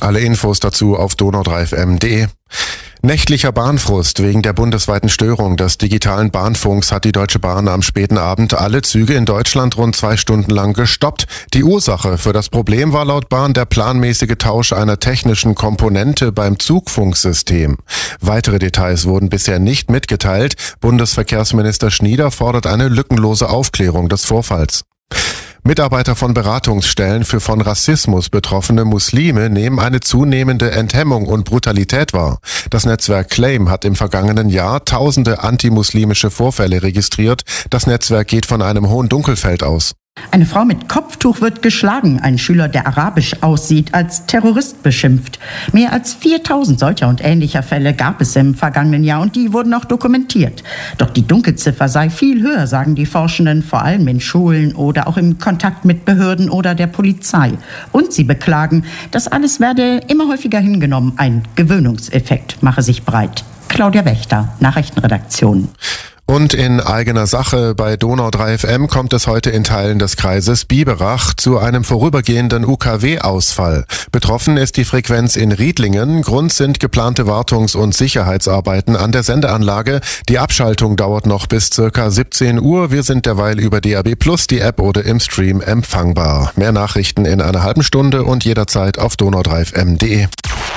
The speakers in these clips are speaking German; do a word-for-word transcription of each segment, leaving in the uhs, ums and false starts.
Alle Infos dazu auf donau drei f m punkt de. Nächtlicher Bahnfrust wegen der bundesweiten Störung des digitalen Bahnfunks hat die Deutsche Bahn am späten Abend alle Züge in Deutschland rund zwei Stunden lang gestoppt. Die Ursache für das Problem war laut Bahn der planmäßige Tausch einer technischen Komponente beim Zugfunksystem. Weitere Details wurden bisher nicht mitgeteilt. Bundesverkehrsminister Schnieder fordert eine lückenlose Aufklärung des Vorfalls. Mitarbeiter von Beratungsstellen für von Rassismus betroffene Muslime nehmen eine zunehmende Enthemmung und Brutalität wahr. Das Netzwerk Claim hat im vergangenen Jahr tausende antimuslimische Vorfälle registriert. Das Netzwerk geht von einem hohen Dunkelfeld aus. Eine Frau mit Kopftuch wird geschlagen. Ein Schüler, der arabisch aussieht, als Terrorist beschimpft. Mehr als viertausend solcher und ähnlicher Fälle gab es im vergangenen Jahr und die wurden auch dokumentiert. Doch die Dunkelziffer sei viel höher, sagen die Forschenden, vor allem in Schulen oder auch im Kontakt mit Behörden oder der Polizei. Und sie beklagen, das alles werde immer häufiger hingenommen. Ein Gewöhnungseffekt mache sich breit. Claudia Wächter, Nachrichtenredaktion. Und in eigener Sache bei Donau drei F M kommt es heute in Teilen des Kreises Biberach zu einem vorübergehenden U K W-Ausfall. Betroffen ist die Frequenz in Riedlingen. Grund sind geplante Wartungs- und Sicherheitsarbeiten an der Sendeanlage. Die Abschaltung dauert noch bis circa siebzehn Uhr. Wir sind derweil über D A B Plus, die App oder im Stream empfangbar. Mehr Nachrichten in einer halben Stunde und jederzeit auf donau drei f m punkt de.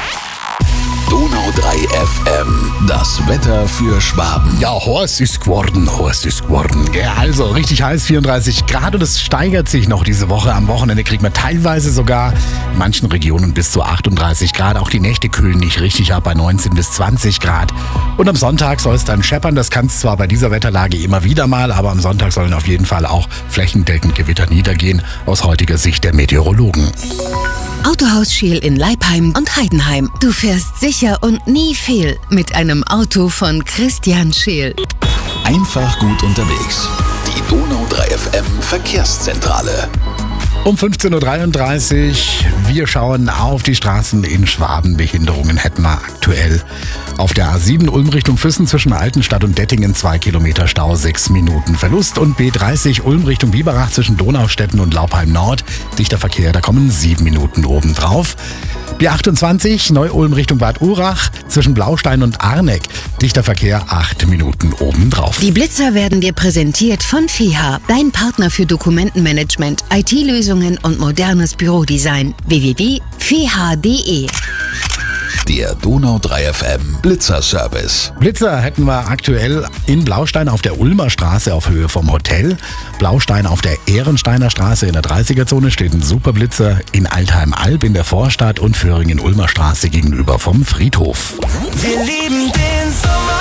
Donau drei F M, das Wetter für Schwaben. Ja, Horst ist geworden, Horst ist geworden. Ja, also richtig heiß, vierunddreißig Grad und es steigert sich noch diese Woche. Am Wochenende kriegt man teilweise sogar in manchen Regionen bis zu achtunddreißig Grad. Auch die Nächte kühlen nicht richtig ab bei neunzehn bis zwanzig Grad. Und am Sonntag soll es dann scheppern. Das kann es zwar bei dieser Wetterlage immer wieder mal, aber am Sonntag sollen auf jeden Fall auch flächendeckend Gewitter niedergehen, aus heutiger Sicht der Meteorologen. Autohaus Scheel in Leipheim und Heidenheim. Du fährst sicher und nie fehl mit einem Auto von Christian Scheel. Einfach gut unterwegs. Die Donau drei F M Verkehrszentrale. Um fünfzehn Uhr dreiunddreißig, wir schauen auf die Straßen in Schwaben. Behinderungen hätten wir aktuell. Auf der A sieben Ulm Richtung Füssen zwischen Altenstadt und Dettingen zwei Kilometer Stau, sechs Minuten Verlust. Und B dreißig Ulm Richtung Biberach zwischen Donaustetten und Laupheim Nord. Dichter Verkehr, da kommen sieben Minuten obendrauf. B achtundzwanzig Neu-Ulm Richtung Bad Urach zwischen Blaustein und Arneck. Dichter Verkehr, acht Minuten obendrauf. Die Blitzer werden dir präsentiert von F E H, dein Partner für Dokumentenmanagement, I T-Lösungen und modernes Bürodesign. w w w punkt f e h punkt d e. Der Donau drei F M Blitzer-Service. Blitzer hätten wir aktuell in Blaustein auf der Ulmer Straße auf Höhe vom Hotel. Blaustein auf der Ehrensteiner Straße in der dreißiger-Zone steht ein Superblitzer. In Altheim-Alb in der Vorstadt und Föhringen-Ulmer Straße gegenüber vom Friedhof. Wir lieben den Sommer.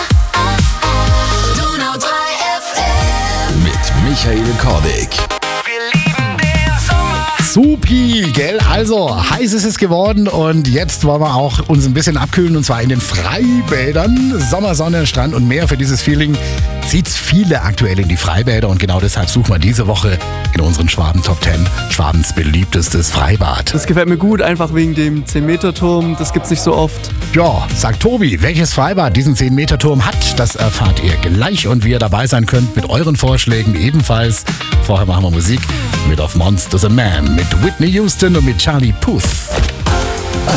Donau drei F M. Mit Michael Kordig. Supi, gell? Also, heiß ist es geworden und jetzt wollen wir auch uns ein bisschen abkühlen und zwar in den Freibädern. Sommer, Sonne, Strand und Meer. Für dieses Feeling zieht's viele aktuell in die Freibäder und genau deshalb suchen wir diese Woche in unseren Schwaben Top zehn Schwabens beliebtestes Freibad. Das gefällt mir gut, einfach wegen dem zehn Meter Turm. Das gibt's nicht so oft. Ja, sagt Tobi, welches Freibad diesen zehn Meter Turm hat, das erfahrt ihr gleich und wie ihr dabei sein könnt mit euren Vorschlägen ebenfalls. Vorher machen wir Musik mit Of Monsters a Man mit Whitney Houston und mit Charlie Puth.